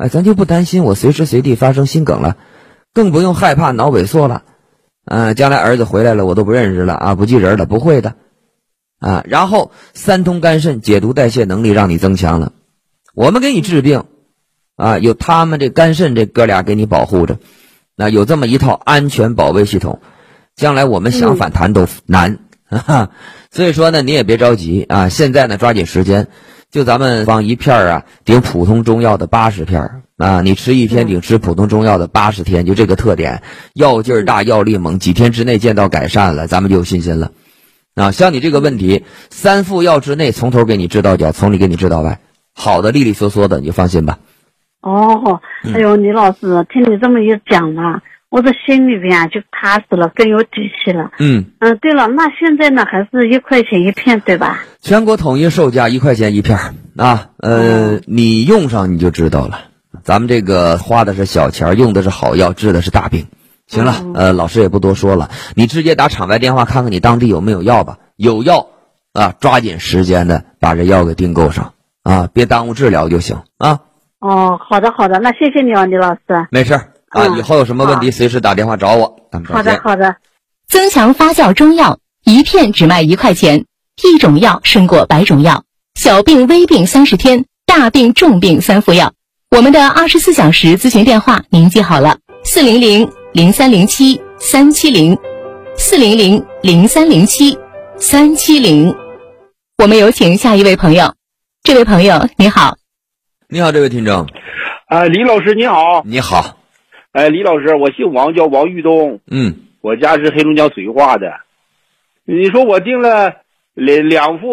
咱就不担心我随时随地发生心梗了，更不用害怕脑萎缩了。将来儿子回来了我都不认识了啊，不记人了，不会的。然后三通肝肾解毒代谢能力让你增强了，我们给你治病有他们这肝肾这哥俩给你保护着，有这么一套安全保卫系统，将来我们想反弹都难。所以说呢，你也别着急现在呢抓紧时间，就咱们放一片顶普通中药的80片你吃一天顶吃普通中药的80天，就这个特点，药劲儿大，药力猛，几天之内见到改善了，咱们就有信心了。像你这个问题，3副药之内从头给你治到脚，从里给你治到外，好的利利索索的，你就放心吧。 哎呦，李老师，听你这么一讲吧，我这心里边就踏实了，更有底气了。对了，那现在呢还是1块钱一片对吧？ 全国统一售价1块钱一片你用上你就知道了，咱们这个花的是小钱，用的是好药，治的是大病。行了，老师也不多说了，你直接打场外电话看看你当地有没有药吧，有药抓紧时间的把这药给订购上别耽误治疗就行好的，那谢谢你李老师。 没事以后有什么问题随时打电话找我。 好的。 增强发酵中药，一片只卖1块钱，一种药胜过100种药，小病微病30天，大病重病3副药。我们的24小时咨询电话您记好了，400-0307-370，400-0307-370。我们有请下一位朋友。这位朋友你好。 你好，这位听众。 李老师你好。 你好。 李老师，我姓王，叫王玉东。我家是黑龙江绥化的。你说我订了2副